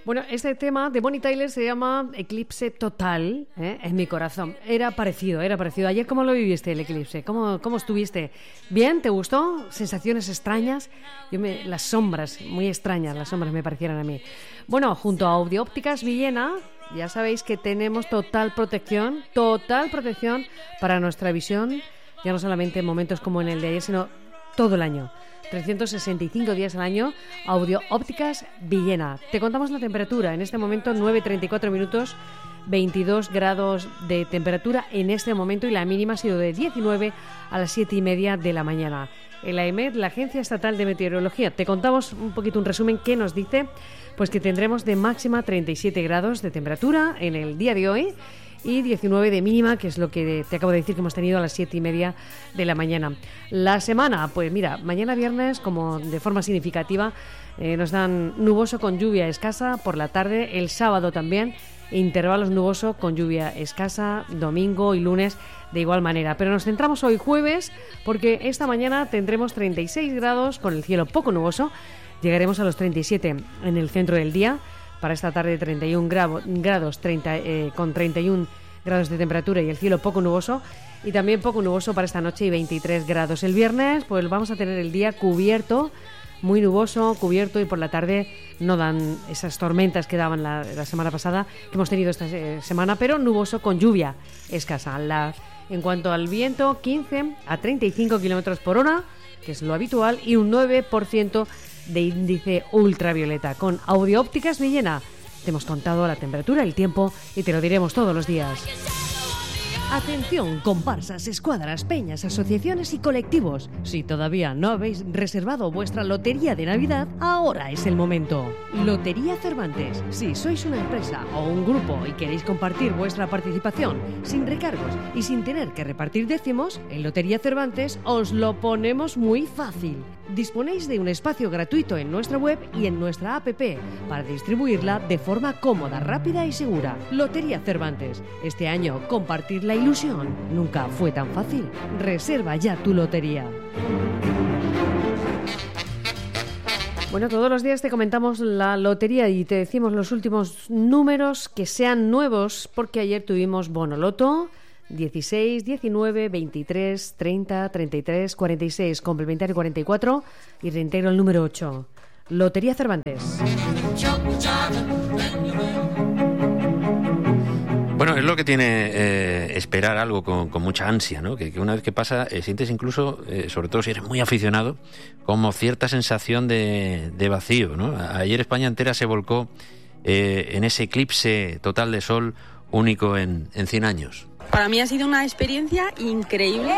Bueno, este tema de Bonnie Tyler se llama Eclipse Total, en mi corazón. Era parecido. Ayer, ¿cómo lo viviste el eclipse? ¿Cómo estuviste? ¿Bien? ¿Te gustó? ¿Sensaciones extrañas? Las sombras, muy extrañas, las sombras me parecieron a mí. Bueno, junto a Audio Ópticas Villena, ya sabéis que tenemos total protección para nuestra visión, ya no solamente en momentos como en el de ayer, sino todo el año. 365 días al año, Audio Ópticas Villena. Te contamos la temperatura. En este momento, 9:34 minutos, 22 grados de temperatura en este momento, y la mínima ha sido de 19 a las 7:30 de la mañana. En la EMET, la Agencia Estatal de Meteorología, te contamos un poquito un resumen que nos dice pues que tendremos de máxima 37 grados de temperatura en el día de hoy y 19 de mínima, que es lo que te acabo de decir que hemos tenido a las 7:30 de la mañana. La semana, pues mira, mañana viernes, como de forma significativa, nos dan nuboso con lluvia escasa por la tarde, el sábado también, intervalos nuboso con lluvia escasa, domingo y lunes de igual manera. Pero nos centramos hoy jueves, porque esta mañana tendremos 36 grados con el cielo poco nuboso, llegaremos a los 37 en el centro del día. Para esta tarde 31 grados, con 31 grados de temperatura y el cielo poco nuboso. Y también poco nuboso para esta noche y 23 grados. El viernes pues vamos a tener el día cubierto, muy nuboso, cubierto, y por la tarde no dan esas tormentas que daban la semana pasada, que hemos tenido esta semana, pero nuboso con lluvia escasa. En cuanto al viento, 15 a 35 kilómetros por hora, que es lo habitual, y un 9% de índice ultravioleta. Con Audio Ópticas Villena te hemos contado la temperatura, el tiempo, y te lo diremos todos los días. Atención, comparsas, escuadras, peñas, asociaciones y colectivos. Si todavía no habéis reservado vuestra lotería de Navidad, ahora es el momento. Lotería Cervantes. Si sois una empresa o un grupo y queréis compartir vuestra participación sin recargos y sin tener que repartir décimos, en Lotería Cervantes os lo ponemos muy fácil. Disponéis de un espacio gratuito en nuestra web y en nuestra app para distribuirla de forma cómoda, rápida y segura. Lotería Cervantes. Este año compartir la ilusión nunca fue tan fácil. Reserva ya tu lotería. Bueno, todos los días te comentamos la lotería y te decimos los últimos números que sean nuevos, porque ayer tuvimos Bono Loto 16, 19, 23, 30, 33, 46, complementario 44 y reintegro el número 8. Lotería Cervantes. Bueno, es lo que tiene esperar algo con mucha ansia, ¿no? Que una vez que pasa sientes incluso, sobre todo si eres muy aficionado, como cierta sensación de vacío, ¿no? Ayer España entera se volcó en ese eclipse total de sol único en 100 años. Para mí ha sido una experiencia increíble.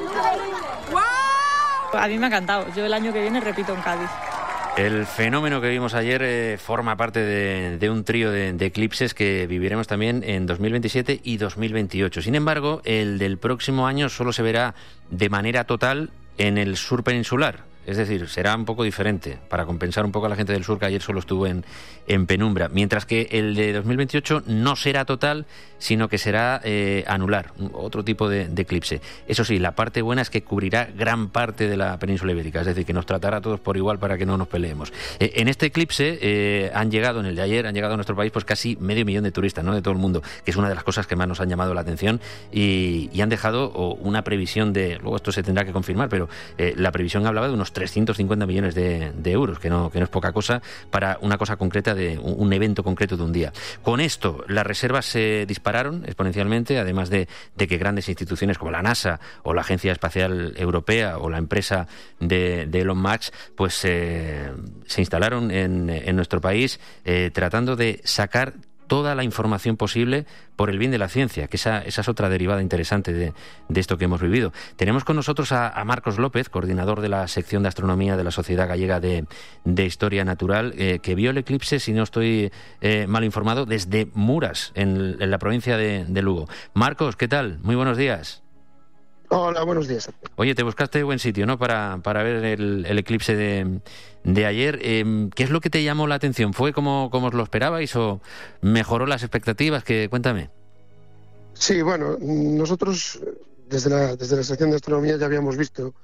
¡Wow! A mí me ha encantado. Yo el año que viene repito en Cádiz. El fenómeno que vimos ayer forma parte de un trío de eclipses que viviremos también en 2027 y 2028. Sin embargo, el del próximo año solo se verá de manera total en el sur peninsular. Es decir, será un poco diferente, para compensar un poco a la gente del sur que ayer solo estuvo en penumbra. Mientras que el de 2028 no será total, sino que será anular, otro tipo de eclipse. Eso sí, la parte buena es que cubrirá gran parte de la península ibérica, es decir, que nos tratará a todos por igual para que no nos peleemos. En este eclipse en el de ayer, han llegado a nuestro país pues casi 500.000 de turistas, ¿no?, de todo el mundo, que es una de las cosas que más nos han llamado la atención, y han dejado una previsión luego esto se tendrá que confirmar, pero la previsión hablaba de unos 350 millones de euros, que no es poca cosa para una cosa concreta, de un evento concreto de un día. Con esto, las reservas se dispararon exponencialmente, además de que grandes instituciones como la NASA o la Agencia Espacial Europea o la empresa de Elon Musk pues se instalaron en nuestro país tratando de sacar toda la información posible por el bien de la ciencia, que esa es otra derivada interesante de esto que hemos vivido. Tenemos con nosotros a Marcos López, coordinador de la sección de astronomía de la Sociedad Gallega de Historia Natural, que vio el eclipse, si no estoy mal informado, desde Muras, en la provincia de Lugo. Marcos, ¿qué tal? Muy buenos días. Hola, buenos días. Oye, te buscaste buen sitio, ¿no?, para ver el eclipse de ayer. ¿Qué es lo que te llamó la atención? ¿Fue como os lo esperabais o mejoró las expectativas? Cuéntame. Sí, bueno, nosotros desde la sección de astronomía ya habíamos visto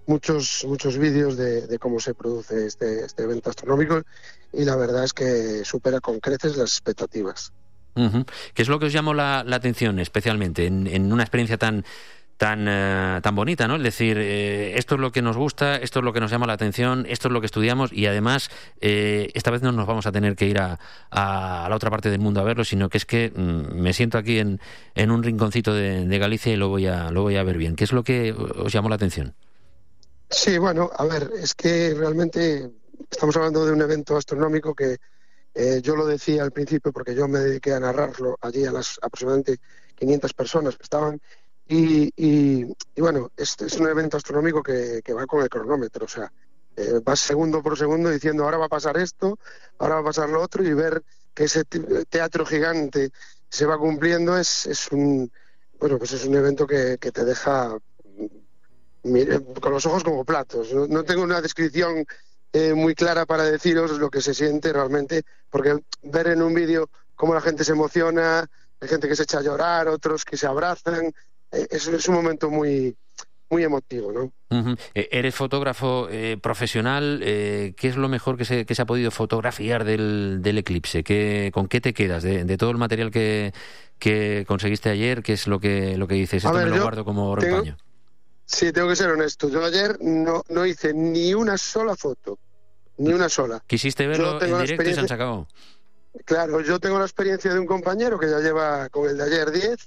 muchos vídeos de cómo se produce este evento astronómico, y la verdad es que supera con creces las expectativas. Uh-huh. ¿Qué es lo que os llamó la atención especialmente en una experiencia tan bonita, ¿no? Es decir, esto es lo que nos gusta, esto es lo que nos llama la atención, esto es lo que estudiamos, y además esta vez no nos vamos a tener que ir a la otra parte del mundo a verlo, sino que es que me siento aquí en un rinconcito de Galicia y lo voy a ver bien. ¿Qué es lo que os llamó la atención? Sí, bueno, a ver, es que realmente estamos hablando de un evento astronómico que yo lo decía al principio porque yo me dediqué a narrarlo allí a las aproximadamente 500 personas que estaban, y bueno, es un evento astronómico que va con el cronómetro, o sea, vas segundo por segundo diciendo ahora va a pasar esto, ahora va a pasar lo otro, y ver que ese teatro gigante se va cumpliendo es un evento que te deja con los ojos como platos. No tengo una descripción muy clara para deciros lo que se siente realmente, porque ver en un vídeo cómo la gente se emociona, hay gente que se echa a llorar, otros que se abrazan, es un momento muy emotivo, ¿no? Uh-huh. Eres fotógrafo profesional. ¿Qué es lo mejor que se ha podido fotografiar del eclipse? ¿Con qué te quedas de todo el material que conseguiste ayer? ¿Qué es lo que dices? Esto me lo guardo como oro en paño. Sí, tengo que ser honesto. Yo ayer no hice ni una sola foto, ni una sola. ¿Quisiste verlo en directo y se han sacado? Claro, yo tengo la experiencia de un compañero que ya lleva con el de ayer 10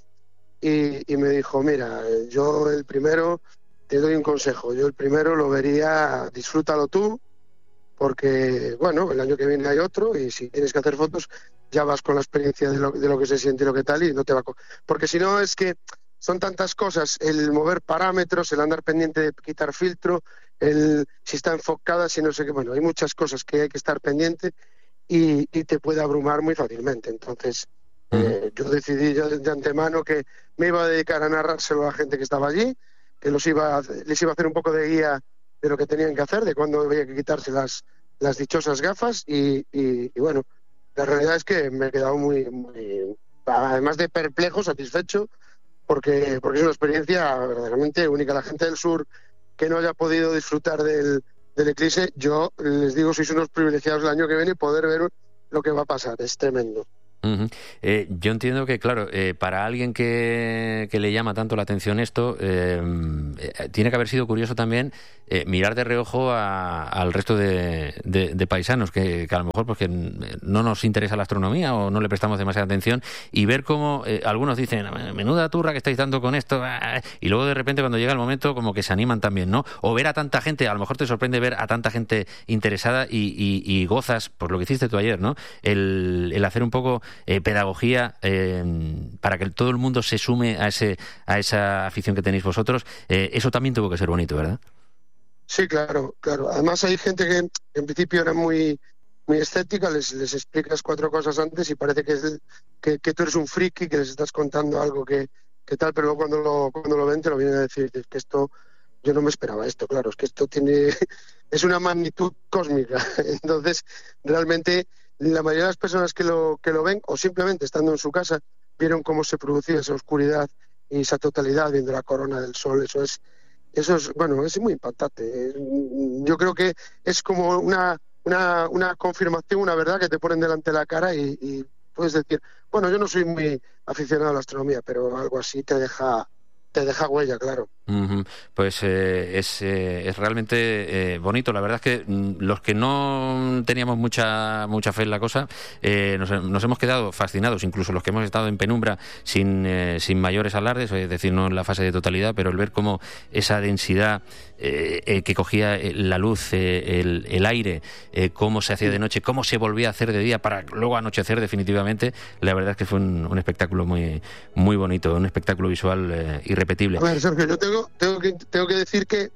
y me dijo, mira, yo el primero, te doy un consejo, yo el primero lo vería, disfrútalo tú, porque, bueno, el año que viene hay otro, y si tienes que hacer fotos, ya vas con la experiencia de lo que se siente y lo que tal, y no te va porque si no es que son tantas cosas, el mover parámetros, el andar pendiente de quitar filtro, si está enfocada, si no sé qué, bueno, hay muchas cosas que hay que estar pendiente y te puede abrumar muy fácilmente. Entonces, yo decidí ya de antemano que me iba a dedicar a narrárselo a la gente que estaba allí, que les iba a hacer un poco de guía de lo que tenían que hacer, de cuándo había que quitarse las dichosas gafas, y bueno, la realidad es que me he quedado muy, además de perplejo, satisfecho, porque es una experiencia verdaderamente única. La gente del sur que no haya podido disfrutar del eclipse, yo les digo, sois unos privilegiados el año que viene, poder ver lo que va a pasar, es tremendo. Uh-huh. Yo entiendo que, claro, para alguien que le llama tanto la atención esto, tiene que haber sido curioso también mirar de reojo al resto de paisanos que a lo mejor porque no nos interesa la astronomía o no le prestamos demasiada atención, y ver cómo algunos dicen, menuda turra que estáis dando con esto, y luego de repente cuando llega el momento como que se animan también, ¿no? O ver a tanta gente, a lo mejor te sorprende ver a tanta gente interesada y gozas, por lo que hiciste tú ayer, ¿no? El hacer un poco pedagogía para que todo el mundo se sume a esa afición que tenéis vosotros. Eso también tuvo que ser bonito, ¿verdad? Sí, claro. Además hay gente que en principio era muy escéptica, les explicas 4 cosas antes y parece que tú eres un friki, que les estás contando algo que tal, pero luego cuando lo ven te lo vienen a decir, que esto, yo no me esperaba esto, claro, es que esto es una magnitud cósmica. Entonces, realmente, la mayoría de las personas que lo ven, o simplemente estando en su casa, vieron cómo se producía esa oscuridad y esa totalidad viendo la corona del sol. Eso es bueno, es muy impactante. Yo creo que es como una confirmación, una verdad que te ponen delante de la cara y puedes decir, bueno, yo no soy muy aficionado a la astronomía, pero algo así te deja huella, claro. Uh-huh. Pues es realmente bonito. La verdad es que los que no teníamos mucha fe en la cosa, nos hemos quedado fascinados, incluso los que hemos estado en penumbra sin mayores alardes, es decir, no en la fase de totalidad, pero el ver cómo esa densidad que cogía la luz, el aire, cómo se hacía de noche, cómo se volvía a hacer de día para luego anochecer definitivamente, la verdad es que fue un espectáculo muy, muy bonito, un espectáculo visual irrepetible. A ver, Sergio, yo tengo que decir que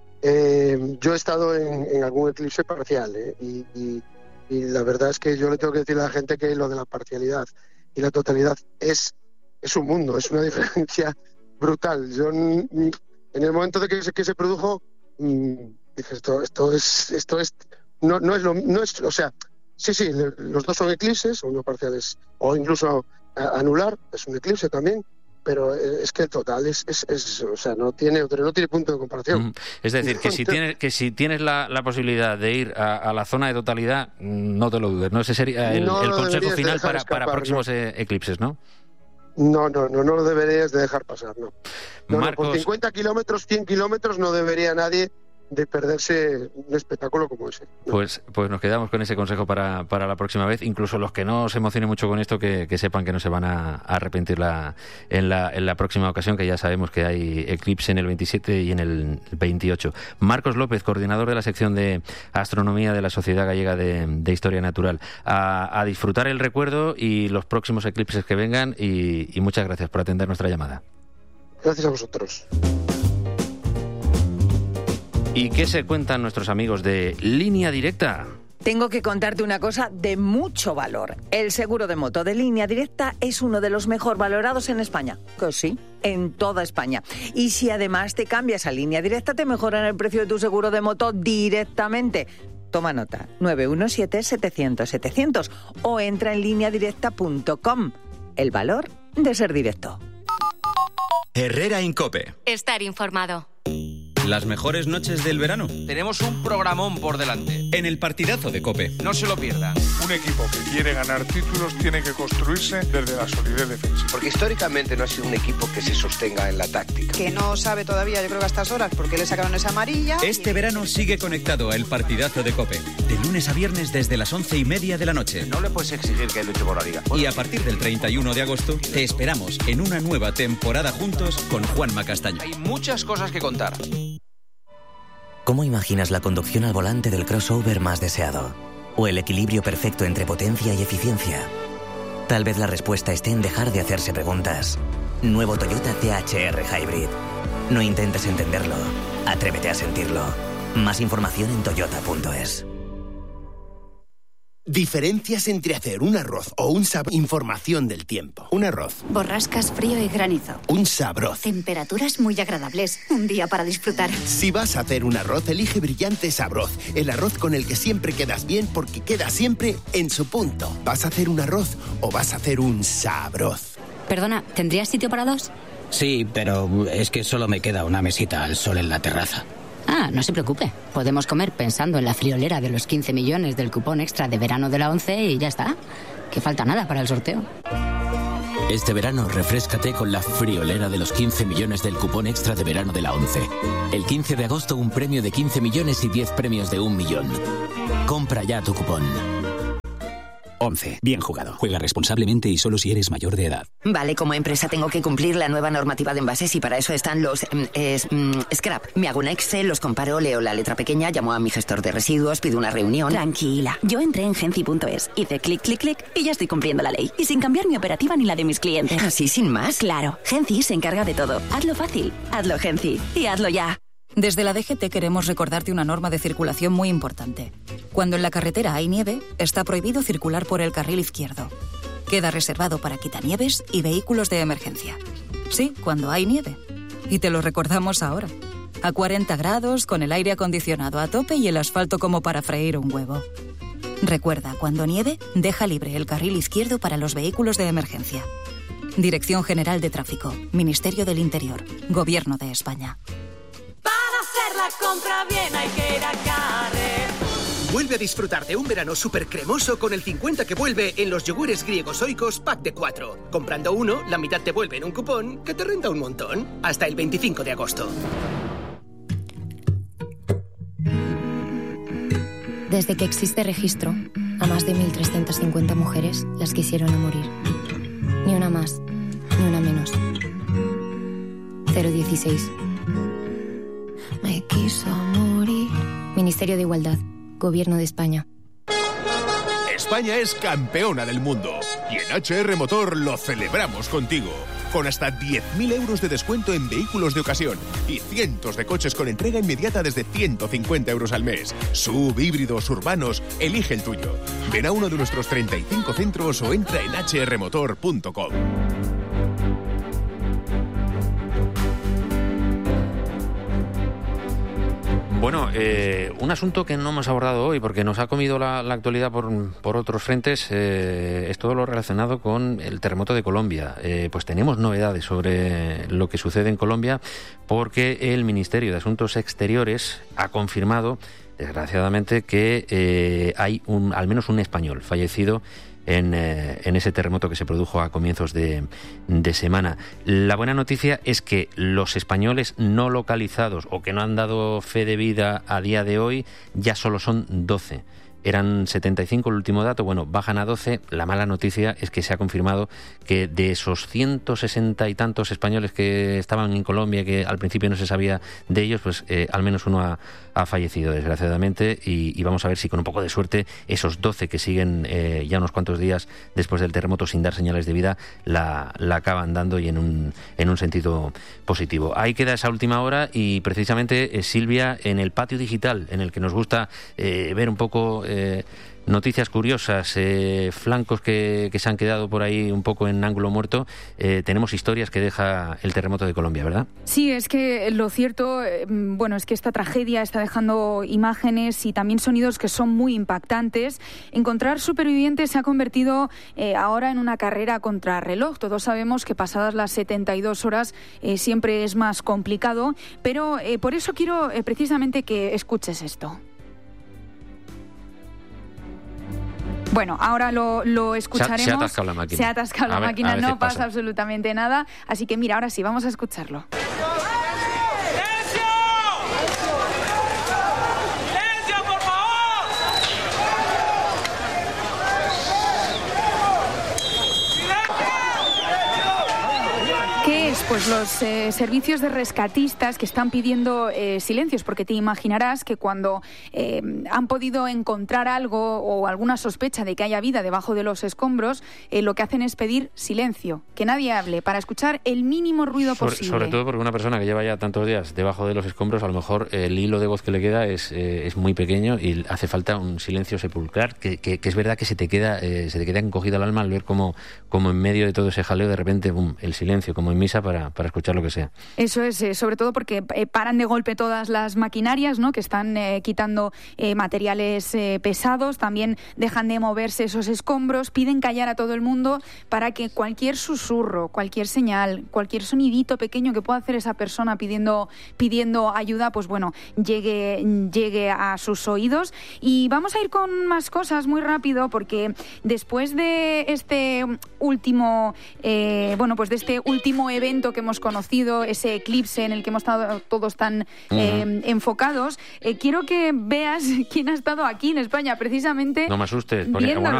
yo he estado en algún eclipse parcial, y la verdad es que yo le tengo que decir a la gente que lo de la parcialidad y la totalidad es un mundo, es una diferencia brutal. Yo en el momento de que se produjo dije, esto es no es, o sea, sí, los dos son eclipses, uno parciales o incluso anular, es un eclipse también, pero es que el Total o sea, no tiene punto de comparación. Es decir, que si tienes la posibilidad de ir a la zona de totalidad, no te lo dudes, ¿no? Ese sería el consejo final para próximos eclipses, ¿no? No lo deberías de dejar pasar, no. Marcos, por 50 kilómetros, 100 kilómetros no debería nadie de perderse un espectáculo como ese. ¿No? Pues nos quedamos con ese consejo para la próxima vez. Incluso los que no se emocionen mucho con esto, que sepan que no se van a arrepentir en la próxima ocasión, que ya sabemos que hay eclipse en el 27 y en el 28. Marcos López, coordinador de la sección de astronomía de la Sociedad Gallega de Historia Natural. A disfrutar el recuerdo y los próximos eclipses que vengan, y muchas gracias por atender nuestra llamada. Gracias a vosotros. ¿Y qué se cuentan nuestros amigos de Línea Directa? Tengo que contarte una cosa de mucho valor. El seguro de moto de Línea Directa es uno de los mejor valorados en España. Que sí, en toda España. Y si además te cambias a Línea Directa, te mejoran el precio de tu seguro de moto directamente. Toma nota, 917-700-700 o entra en lineadirecta.com. El valor de ser directo. Herrera en COPE. Estar informado. Las mejores noches del verano. Tenemos un programón por delante. En el partidazo de COPE. No se lo pierdan. Un equipo que quiere ganar títulos tiene que construirse desde la solidez defensiva. Porque históricamente no ha sido un equipo que se sostenga en la táctica. Que no sabe todavía, yo creo que a estas horas, porque le sacaron esa amarilla. Este verano sigue conectado a El Partidazo de COPE. De lunes a viernes desde las 11:30 de la noche. No le puedes exigir que luche por la liga. Y a partir del 31 de agosto te esperamos en una nueva temporada juntos con Juanma Castaño. Hay muchas cosas que contar. ¿Cómo imaginas la conducción al volante del crossover más deseado? ¿O el equilibrio perfecto entre potencia y eficiencia? Tal vez la respuesta esté en dejar de hacerse preguntas. Nuevo Toyota CHR Hybrid. No intentes entenderlo, atrévete a sentirlo. Más información en toyota.es. Diferencias entre hacer un arroz o un sabroz. Información del tiempo. Un arroz. Borrascas, frío y granizo. Un sabroz. Temperaturas muy agradables. Un día para disfrutar. Si vas a hacer un arroz, elige Brillante Sabroz. El arroz con el que siempre quedas bien porque queda siempre en su punto. ¿Vas a hacer un arroz o vas a hacer un sabroz? Perdona, ¿tendrías sitio para dos? Sí, pero es que solo me queda una mesita al sol en la terraza. Ah, no se preocupe. Podemos comer pensando en la friolera de los 15 millones del cupón extra de verano de la 11 y ya está. Que falta nada para el sorteo. Este verano refréscate con la friolera de los 15 millones del cupón extra de verano de la 11. El 15 de agosto un premio de 15 millones y 10 premios de 1 millón. Compra ya tu cupón. 11. Bien jugado. Juega responsablemente y solo si eres mayor de edad. Vale, como empresa tengo que cumplir la nueva normativa de envases y para eso están los scrap. Me hago un Excel, los comparo, leo la letra pequeña, llamo a mi gestor de residuos, pido una reunión. Tranquila. Yo entré en Genci.es, hice clic, clic, clic y ya estoy cumpliendo la ley. Y sin cambiar mi operativa ni la de mis clientes. ¿Así sin más? Claro. Genci se encarga de todo. Hazlo fácil. Hazlo Genci. Y hazlo ya. Desde la DGT queremos recordarte una norma de circulación muy importante. Cuando en la carretera hay nieve, está prohibido circular por el carril izquierdo. Queda reservado para quitanieves y vehículos de emergencia. Sí, cuando hay nieve. Y te lo recordamos ahora. A 40 grados, con el aire acondicionado a tope y el asfalto como para freír un huevo. Recuerda, cuando nieve, deja libre el carril izquierdo para los vehículos de emergencia. Dirección General de Tráfico, Ministerio del Interior, Gobierno de España. La compra bien hay que ir a Carrefour. Vuelve a disfrutar de un verano súper cremoso con el 50 que vuelve en los yogures griegos Oikos pack de 4. Comprando uno, la mitad te vuelve en un cupón que te renta un montón. Hasta el 25 de agosto. Desde que existe registro, a más de 1.350 mujeres las quisieron a morir. Ni una más, ni una menos. 016. Me quiso morir. Ministerio de Igualdad, Gobierno de España. España es campeona del mundo y en HR Motor lo celebramos contigo. Con hasta 10.000 euros de descuento en vehículos de ocasión y cientos de coches con entrega inmediata desde 150 euros al mes. SUV, híbridos, urbanos, elige el tuyo. Ven a uno de nuestros 35 centros o entra en hrmotor.com. Bueno, un asunto que no hemos abordado hoy porque nos ha comido la actualidad por otros frentes es todo lo relacionado con el terremoto de Colombia. Pues tenemos novedades sobre lo que sucede en Colombia porque el Ministerio de Asuntos Exteriores ha confirmado, desgraciadamente, que hay al menos un español fallecido en ese terremoto que se produjo a comienzos de semana. La buena noticia es que los españoles no localizados o que no han dado fe de vida a día de hoy ya solo son 12. Eran 75 el último dato, bueno, bajan a 12. La mala noticia es que se ha confirmado que de esos 160 y tantos españoles que estaban en Colombia, que al principio no se sabía de ellos, pues al menos uno ha fallecido, desgraciadamente, y vamos a ver si con un poco de suerte esos 12 que siguen ya unos cuantos días después del terremoto sin dar señales de vida la acaban dando y en un sentido positivo. Ahí queda esa última hora y precisamente Silvia, en el patio digital, en el que nos gusta ver un poco noticias curiosas, flancos que se han quedado por ahí un poco en ángulo muerto, tenemos historias que deja el terremoto de Colombia, ¿verdad? Sí, es que lo cierto, es que esta tragedia está dejando imágenes y también sonidos que son muy impactantes. Encontrar supervivientes se ha convertido ahora en una carrera contra reloj. Todos sabemos que pasadas las 72 horas siempre es más complicado, pero por eso quiero precisamente que escuches esto. Bueno, ahora lo escucharemos. Se ha atascado la máquina. Se ha atascado la máquina, no pasa absolutamente nada. Así que mira, ahora sí, vamos a escucharlo. Pues los servicios de rescatistas que están pidiendo silencios, porque te imaginarás que cuando han podido encontrar algo o alguna sospecha de que haya vida debajo de los escombros, lo que hacen es pedir silencio, que nadie hable, para escuchar el mínimo ruido posible. Sobre todo porque una persona que lleva ya tantos días debajo de los escombros, a lo mejor el hilo de voz que le queda es muy pequeño y hace falta un silencio sepulcral, que es verdad que se te queda encogida el alma al ver como en medio de todo ese jaleo de repente el silencio, como en misa, para escuchar lo que sea. Eso es, sobre todo porque paran de golpe todas las maquinarias, ¿no?, que están quitando materiales pesados, también dejan de moverse esos escombros, piden callar a todo el mundo para que cualquier susurro, cualquier señal, cualquier sonidito pequeño que pueda hacer esa persona pidiendo ayuda, pues bueno, llegue a sus oídos. Y vamos a ir con más cosas muy rápido, porque después de este último evento que hemos conocido, ese eclipse en el que hemos estado todos tan enfocados, quiero que veas quién ha estado aquí en España precisamente. No me asustes, porque